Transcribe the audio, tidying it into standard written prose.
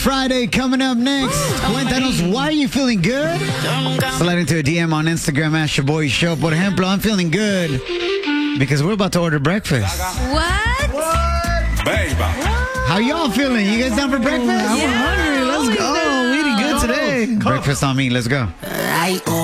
Friday coming up next. Cuéntanos, why are you feeling good? Slide into a DM on Instagram, Ask Your Boy Show. Por ejemplo, I'm feeling good because we're about to order breakfast. What? Baby. How y'all feeling? You guys down for breakfast? I'm hungry. Let's go. We eating good today. Breakfast on me. Let's go.